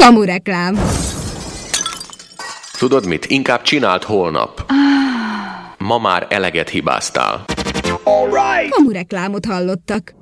Kamureklám. Tudod mit? Inkább csináld holnap. Ma már eleget hibáztál. Kamureklámot hallottak.